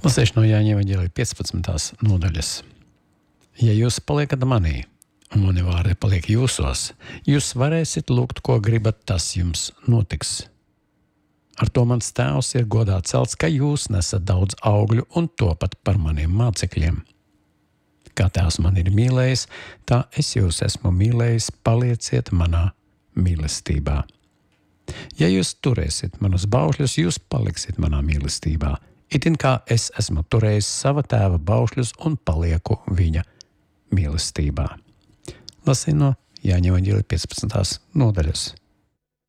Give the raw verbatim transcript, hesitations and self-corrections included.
Lasīšu no Jāņa evaņģēlija piecpadsmitās nodaļas. Ja jūs paliekat manī, un mani vārdi paliek jūsos, jūs varēsiet lūgt, ko gribat, tas jums notiks. Ar to mans tēvs ir godā celts, ka jūs nesat daudz augļu un topat par maniem mācekļiem. Kā tēvs man ir mīlējis, tā es jūs esmu mīlējis, palieciet manā mīlestībā. Ja jūs turēsiet manus baušļus, jūs paliksiet manā mīlestībā. Itin kā es esmu turējis sava tēva baušļus un palieku viņa mīlestībā. Lasīju no Jāņa evaņģēlija piecpadsmitās nodaļas.